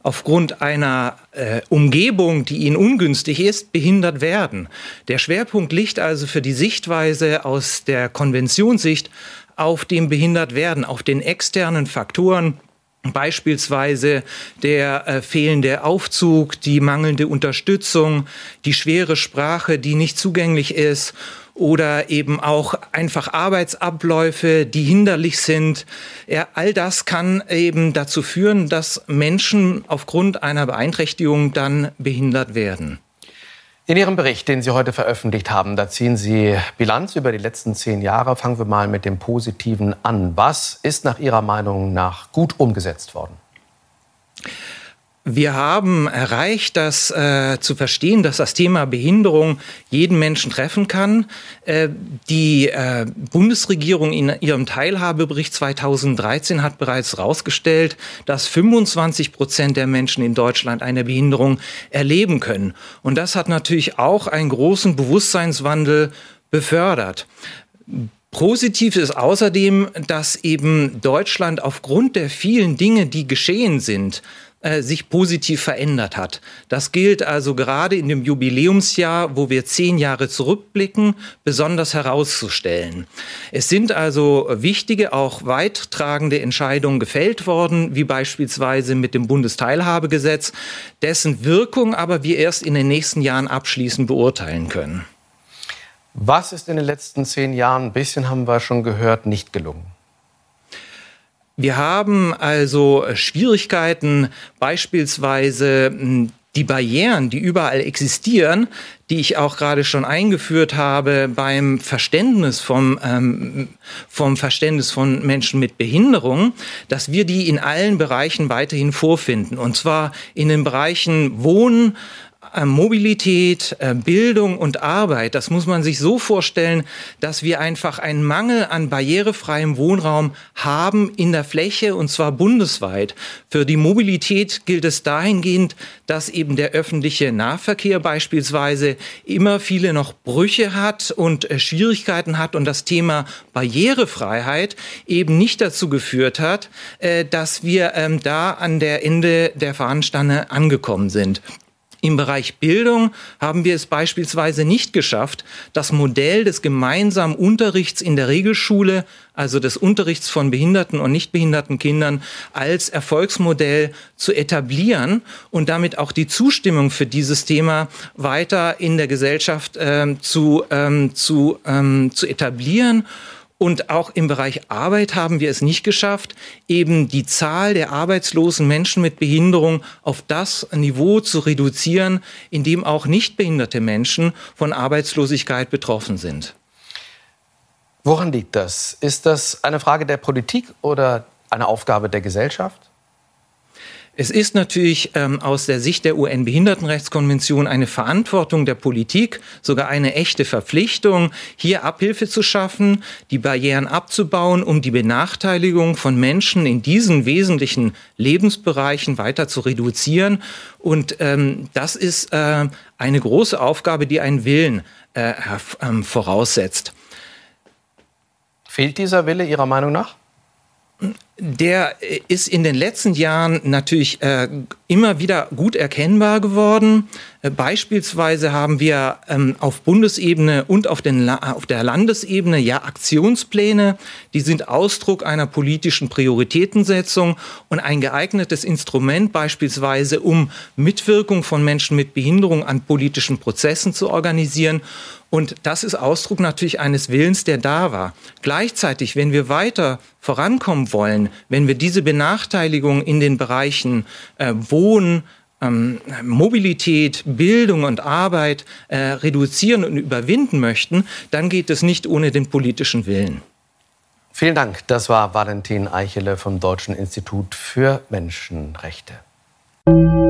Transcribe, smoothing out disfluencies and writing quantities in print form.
aufgrund einer Umgebung, die ihnen ungünstig ist, behindert werden. Der Schwerpunkt liegt also für die Sichtweise aus der Konventionssicht auf dem Behindertwerden, auf den externen Faktoren, beispielsweise der fehlende Aufzug, die mangelnde Unterstützung, die schwere Sprache, die nicht zugänglich ist, oder eben auch einfach Arbeitsabläufe, die hinderlich sind. Ja, all das kann eben dazu führen, dass Menschen aufgrund einer Beeinträchtigung dann behindert werden. In Ihrem Bericht, den Sie heute veröffentlicht haben, da ziehen Sie Bilanz über die letzten 10 Jahre. Fangen wir mal mit dem Positiven an. Was ist nach Ihrer Meinung nach gut umgesetzt worden? Wir haben erreicht, zu verstehen, dass das Thema Behinderung jeden Menschen treffen kann. Die Bundesregierung in ihrem Teilhabebericht 2013 hat bereits herausgestellt, dass 25% der Menschen in Deutschland eine Behinderung erleben können. Und das hat natürlich auch einen großen Bewusstseinswandel befördert. Positiv ist außerdem, dass eben Deutschland aufgrund der vielen Dinge, die geschehen sind, sich positiv verändert hat. Das gilt also gerade in dem Jubiläumsjahr, wo wir 10 Jahre zurückblicken, besonders herauszustellen. Es sind also wichtige, auch weittragende Entscheidungen gefällt worden, wie beispielsweise mit dem Bundesteilhabegesetz, dessen Wirkung aber wir erst in den nächsten Jahren abschließend beurteilen können. Was ist in den letzten 10 Jahren, ein bisschen haben wir schon gehört, nicht gelungen? Wir haben also Schwierigkeiten, beispielsweise die Barrieren, die überall existieren, die ich auch gerade schon eingeführt habe beim Verständnis vom Verständnis von Menschen mit Behinderung, dass wir die in allen Bereichen weiterhin vorfinden. Und zwar in den Bereichen Wohnen, Mobilität, Bildung und Arbeit. Das muss man sich so vorstellen, dass wir einfach einen Mangel an barrierefreiem Wohnraum haben in der Fläche, und zwar bundesweit. Für die Mobilität gilt es dahingehend, dass eben der öffentliche Nahverkehr beispielsweise immer viele noch Brüche hat und Schwierigkeiten hat und das Thema Barrierefreiheit eben nicht dazu geführt hat, dass wir da an der Ende der Fahnenstange angekommen sind. Im Bereich Bildung haben wir es beispielsweise nicht geschafft, das Modell des gemeinsamen Unterrichts in der Regelschule, also des Unterrichts von behinderten und nicht behinderten Kindern, als Erfolgsmodell zu etablieren und damit auch die Zustimmung für dieses Thema weiter in der Gesellschaft zu etablieren. Und auch im Bereich Arbeit haben wir es nicht geschafft, eben die Zahl der arbeitslosen Menschen mit Behinderung auf das Niveau zu reduzieren, in dem auch nicht behinderte Menschen von Arbeitslosigkeit betroffen sind. Woran liegt das? Ist das eine Frage der Politik oder eine Aufgabe der Gesellschaft? Es ist natürlich aus der Sicht der UN-Behindertenrechtskonvention eine Verantwortung der Politik, sogar eine echte Verpflichtung, hier Abhilfe zu schaffen, die Barrieren abzubauen, um die Benachteiligung von Menschen in diesen wesentlichen Lebensbereichen weiter zu reduzieren. Und das ist eine große Aufgabe, die einen Willen voraussetzt. Fehlt dieser Wille Ihrer Meinung nach? Der ist in den letzten Jahren natürlich immer wieder gut erkennbar geworden. Beispielsweise haben wir auf Bundesebene und auf der Landesebene ja Aktionspläne, die sind Ausdruck einer politischen Prioritätensetzung und ein geeignetes Instrument beispielsweise, um Mitwirkung von Menschen mit Behinderung an politischen Prozessen zu organisieren. Und das ist Ausdruck natürlich eines Willens, der da war. Gleichzeitig, wenn wir weiter vorankommen wollen, wenn wir diese Benachteiligung in den Bereichen Wohnen, Mobilität, Bildung und Arbeit reduzieren und überwinden möchten, dann geht es nicht ohne den politischen Willen. Vielen Dank. Das war Valentin Eichele vom Deutschen Institut für Menschenrechte.